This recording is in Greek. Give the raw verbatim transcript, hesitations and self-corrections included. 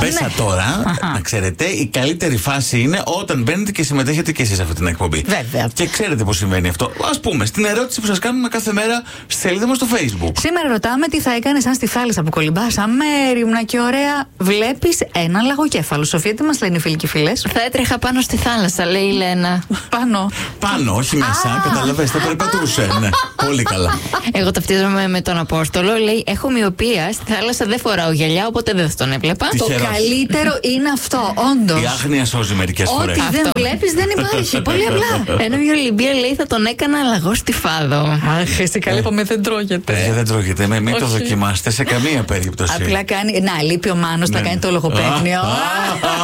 Μπέσα τώρα, να ξέρετε, η καλύτερη φάση είναι όταν μπαίνετε και συμμετέχετε και εσείς σε αυτή την εκπομπή. Βέβαια. Και ξέρετε πώς συμβαίνει αυτό. Ας πούμε, στην ερώτηση που σας κάνουμε κάθε μέρα στη σελίδα μας στο Facebook. Σήμερα ρωτάμε τι θα έκανες αν στη θάλασσα που κολυμπάς αμέριμνα και ωραία βλέπεις ένα λαγοκέφαλο. Σοφία, τι μας λένε οι φίλοι και οι φίλες? Θα έτρεχα πάνω στη θάλασσα, λέει η Λένα. Πάνω. Πάνω, όχι μέσα, καταλαβαίνετε, θα περπατούσε. Ναι, πολύ καλά. Εγώ ταυτίζομαι με τον Απόστολο. Λέει: έχω μοιοπία. Στη θάλασσα δεν φοράω γυαλιά, οπότε δεν θα τον έβλεπα. Το καλύτερο είναι αυτό, όντως. Η άγνοια σώζει μερικές φορές. Ό,τι δεν βλέπεις δεν υπάρχει. Πολύ απλά. Ενώ η Ολυμπία λέει: θα τον έκανα λαγό στη Φάδο. Αχ, εσύ καλή είπαμε, δεν τρώγεται. Ε, δεν τρώγεται. Μην το δοκιμάσετε σε καμία περίπτωση. Απλά κάνει. Να, λείπει ο Μάνος, θα κάνει το λογοπαίγνιο.